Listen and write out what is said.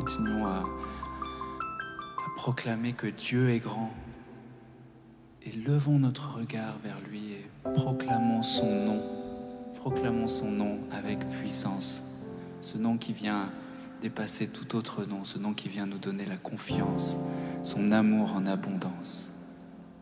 Continuons à proclamer que Dieu est grand. Et levons notre regard vers lui et proclamons son nom. Proclamons son nom avec puissance. Ce nom qui vient dépasser tout autre nom. Ce nom qui vient nous donner la confiance, son amour en abondance.